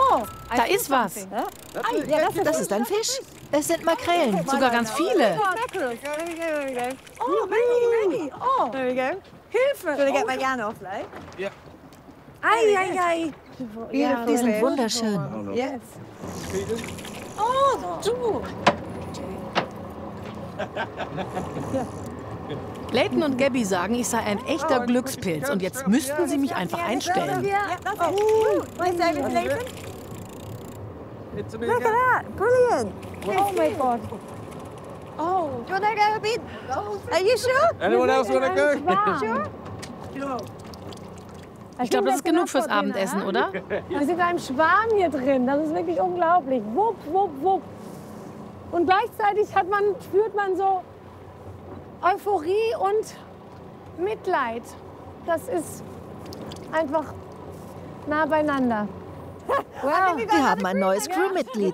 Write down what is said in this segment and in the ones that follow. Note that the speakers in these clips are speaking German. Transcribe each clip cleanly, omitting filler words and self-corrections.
Da ist was. Das ist ein Fisch. Es sind Makrelen, sogar ganz viele. Hilfe! Ei. Die sind wunderschön. Oh, du! Layton und Gabby sagen, ich sei ein echter Glückspilz und jetzt müssten sie mich einfach einstellen. Look at that! Brilliant! Oh my God! Oh, do you want to go a bit? Are you sure? Anyone else want to go? Sure? Ich glaube, das ist genug fürs Abendessen, oder? Wir sind in einem Schwarm hier drin. Das ist wirklich unglaublich. Wupp, wupp, wupp. Und gleichzeitig spürt man so Euphorie und Mitleid. Das ist einfach nah beieinander. Wow, wir haben ein neues Crewmitglied.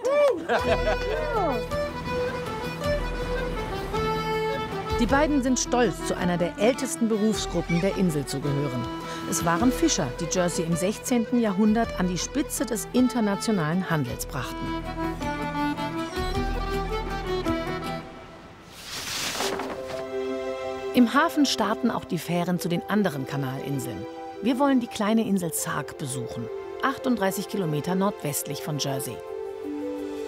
Die beiden sind stolz, zu einer der ältesten Berufsgruppen der Insel zu gehören. Es waren Fischer, die Jersey im 16. Jahrhundert an die Spitze des internationalen Handels brachten. Im Hafen starten auch die Fähren zu den anderen Kanalinseln. Wir wollen die kleine Insel Sark besuchen, 38 Kilometer nordwestlich von Jersey.